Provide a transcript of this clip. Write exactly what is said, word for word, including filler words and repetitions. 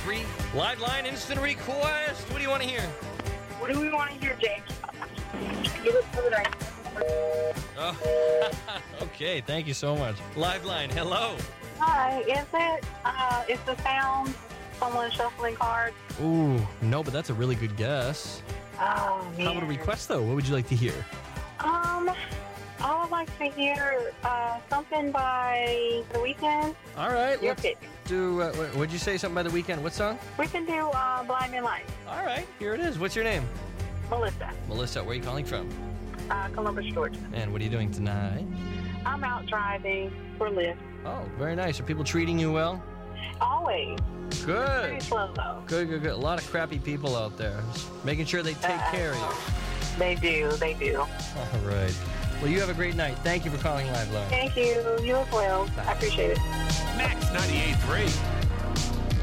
three. Live line instant request. What do you want to hear? What do we want to hear, James? Give it to the right. Oh, okay. Thank you so much. Live line. Hello. Hi, is it, uh, is the sound someone shuffling cards? Ooh, no, but that's a really good guess. Oh, man. How about a request, though? What would you like to hear? Um, I would like to hear uh, something by The Weeknd. All right. Your Let's pick. do, uh, what- what'd you say? Something by The Weeknd? What song? We can do uh, Blinding Lights. All right. Here it is. What's your name? Melissa, Melissa. Where are you calling from? uh, Columbus, Georgia. And what are you doing tonight? I'm out driving for Lyft. Oh, very nice. Are people treating you well? Always. Good. Pretty slow, though. Good, good, good. A lot of crappy people out there. Just making sure they take Uh, care of you. They do, they do. All right. Well, you have a great night. Thank you for calling Live Line. Thank you. You as well. I appreciate it. Max ninety-eight point three.